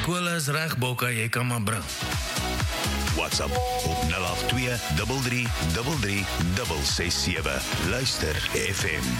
Kolas reg Bokka, jy kan maar bring. WhatsApp op 082 33 33 667. Luister FM.